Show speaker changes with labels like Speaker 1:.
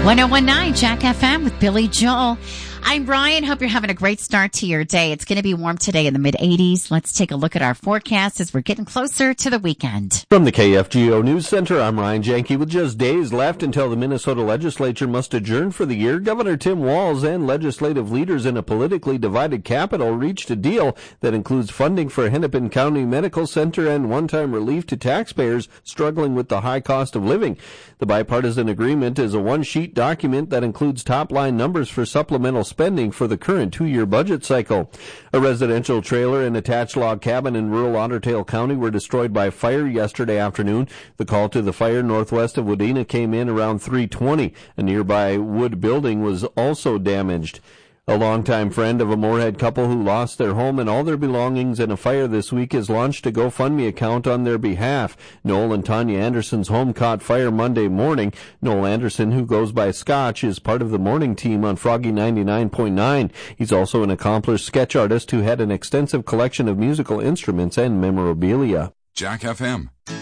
Speaker 1: 1019 Jack FM with Billy Joel. I'm Brian. Hope you're having a great start to your day. It's going to be warm today in the mid-80s. Let's take a look at our forecast as we're getting closer to the weekend.
Speaker 2: From the KFGO News Center, I'm Ryan Janke. With just days left until the Minnesota legislature must adjourn for the year, Governor Tim Walz and legislative leaders in a politically divided capital reached a deal that includes funding for Hennepin County Medical Center and one-time relief to taxpayers struggling with the high cost of living. The bipartisan agreement is a one-sheet document that includes top-line numbers for supplemental spending for the current 2-year budget cycle. A residential trailer and attached log cabin in rural Otter Tail County were destroyed by fire yesterday afternoon. The call to the fire northwest of Wadena came in around 3:20. A nearby wood building was also damaged. A longtime friend of a Moorhead couple who lost their home and all their belongings in a fire this week has launched a GoFundMe account on their behalf. Noel and Tanya Anderson's home caught fire Monday morning. Noel Anderson, who goes by Scotch, is part of the morning team on Froggy 99.9. He's also an accomplished sketch artist who had an extensive collection of musical instruments and memorabilia.
Speaker 3: Jack FM.